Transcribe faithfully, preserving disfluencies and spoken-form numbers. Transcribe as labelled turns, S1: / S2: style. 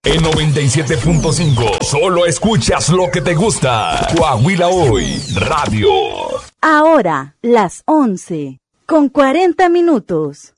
S1: En noventa y siete punto cinco, solo escuchas lo que te gusta. Coahuila Hoy, Radio.
S2: Ahora, las once, con cuarenta minutos.